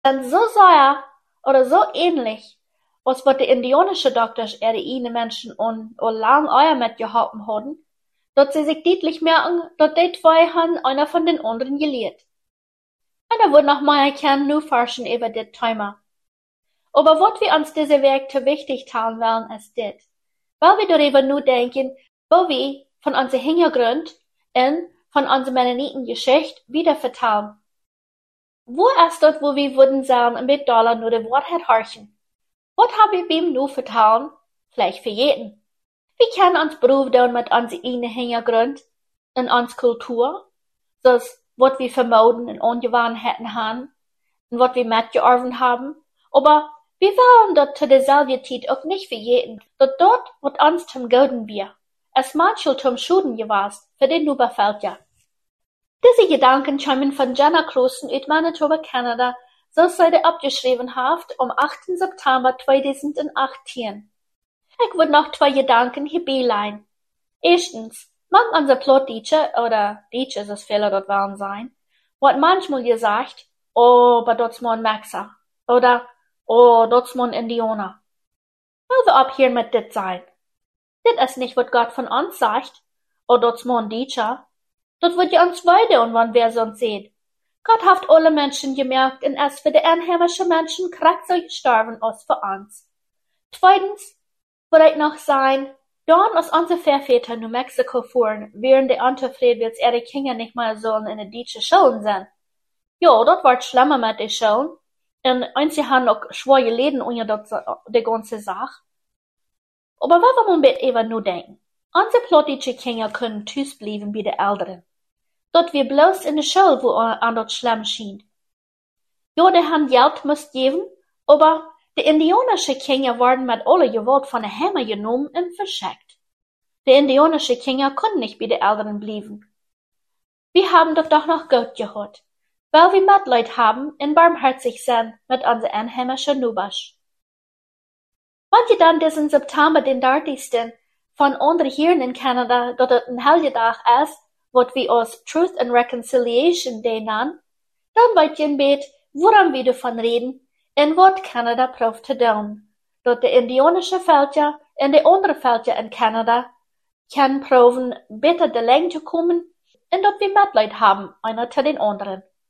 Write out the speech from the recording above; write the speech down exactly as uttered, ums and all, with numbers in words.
sind so sehr oder so ähnlich, als wat de indianische dokters ihre ene Menschen und o lang Eier mitgehalten haben, dass sie sich deutlich merken, dass die zwei haben einer von den anderen gelehrt. Und da wird noch mal erkennen, nur forschen über das Thema. Aber was wir uns diese Werk zu wichtig teilen wollen, ist das. Weil wir darüber nur denken, wo wir von unserem Hintergrund und von unserer Mennoniten-Geschichte wieder vertellen. Wo ist das, wo wir würden sagen, ein bisschen Dollar nur die Wahrheit horchen? Was haben wir beim nur vertellen? Vielleicht für jeden. Wir können uns berufen mit unserem eigenen Hintergrund und unserer Kultur, so was wir vermoden und Ungewohnheiten haben und was wir mitgearbeitet haben. Aber wir wollen dort zu derselben Zeit auch nicht vergeten, dass dort, was uns zum Guten wir, es manchmal zum Schuden gewesen, für den überfällt ja. Diese Gedanken kommen von Jenna Crusten aus Manitoba, Kanada, so sie sie abgeschrieben hat, am achten September zweitausendachtzehn. Ich würde noch zwei Gedanken hier beileihen. Erstens, mag unser Plotdeutsche, oder Deutsche, so viele dort wollen sein, wird manchmal gesagt, oh, aber dort ist ein Maxer, oder oh, dort ist ein Indianer. Weil wir ab hier mit dit sein. Das ist nicht, was Gott von uns sagt, oh, dort ist ein Deutscher. Das wird ja uns weiter und wann wer sonst sieht. Gott hat alle Menschen gemerkt, und es für die einheimischen Menschen krank so gestorben als für uns. Zweitens, würde ich noch sein, dann als unsere Vorväter New Mexico fuhren, während der Unterfriedwils ihre Kinder nicht mal sollen in die deutsche Schulen sind. Ja, das wird schlimmer mit den Schulen. Und einige haben auch schwer gelitten unter die ganze Sache. Aber was wir mal eben nur denken? Unsere plottische Kinder können tüß bleiben wie die Älteren. Dort wir bloß in der Schule, wo an dort schlimm schien. Ja, die haben Geld müsst geben, aber die indianische Kinder wurden mit aller Gewalt von der Hammer genommen und verschickt. Die indianische Kinder konnten nicht bei den Älteren bleiben. Wir haben das doch noch gut gehört, weil wir Mitleid haben und barmherzig sind mit unseren einheimischen Nubasch. Wenn ihr dann diesen September den dreißigsten von unseren hier in Kanada, dass es ein Helgetag ist, was wir als Truth and Reconciliation Day nennen, dann wollt ihr ein bisschen, woran wir davon reden, und was Kanada probt zu tun. Dass die indianische Völker und die anderen Völker in Kanada können proben, bitte de Länge zu kommen, und dass wir Mitleid haben, einer zu den anderen.